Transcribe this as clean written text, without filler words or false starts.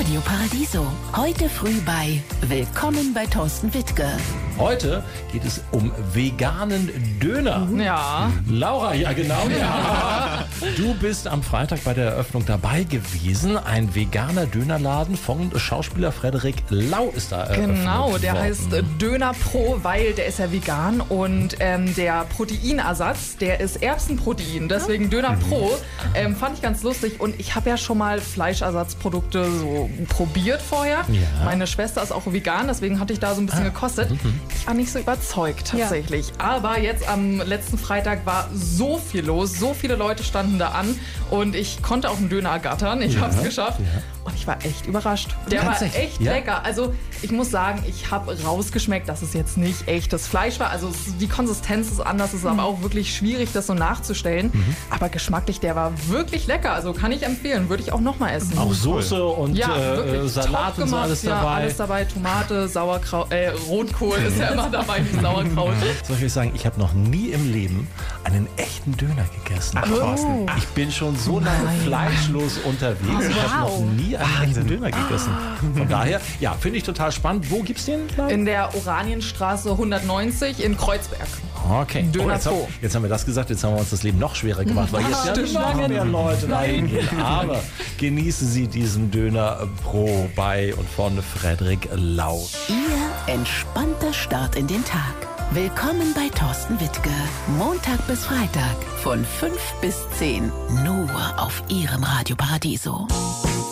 Radio Paradiso. Heute früh bei Willkommen bei Thorsten Wittke. Heute geht es um veganen Döner. Ja. Laura, ja genau. Ja. Du bist am Freitag bei der Eröffnung dabei gewesen. Ein veganer Dönerladen von Schauspieler Frederik Lau ist da eröffnet Genau, der worden. heißt Döner Pro, weil der ist ja vegan und der Proteinersatz, der ist Erbsenprotein, deswegen Döner Pro. Fand ich ganz lustig und ich habe ja schon mal Fleischersatzprodukte so probiert vorher. Ja. Meine Schwester ist auch vegan, deswegen hatte ich da so ein bisschen gekostet. Ich war nicht so überzeugt tatsächlich. Aber jetzt am letzten Freitag war so viel los, so viele Leute standen da an und ich konnte auch einen Döner ergattern. Ich habe es geschafft. Ja. Und ich war echt überrascht. Der war echt lecker. Also ich muss sagen, ich habe rausgeschmeckt, dass es jetzt nicht echtes Fleisch war. Also die Konsistenz ist anders, es ist aber auch wirklich schwierig, das so nachzustellen. Aber geschmacklich, der war wirklich lecker. Also kann ich empfehlen, würde ich auch nochmal essen. Auch Soße und wirklich Salat top und so alles gemacht. dabei. Ja, alles dabei. Tomate, Sauerkraut, Rotkohl ist ja immer dabei, nicht Sauerkraut. Soll ich euch sagen, ich habe noch nie im Leben einen echten Döner gegessen. Thorsten. Ich bin schon so lange fleischlos unterwegs. Ich habe noch nie einen echten Döner gegessen. Von daher, ja, finde ich total spannend. Wo gibt's den? In der Oranienstraße 190 in Kreuzberg. Okay. Döner jetzt, Pro. jetzt haben wir das gesagt, jetzt haben wir uns das Leben noch schwerer gemacht, weil jetzt ja noch mehr Leute dahin gehen. Aber genießen Sie diesen Döner Pro bei und von Frederik Lau. Ihr entspannter Start in den Tag. Willkommen bei Thorsten Wittke. Montag bis Freitag von 5 bis 10. Nur auf Ihrem Radio Paradiso.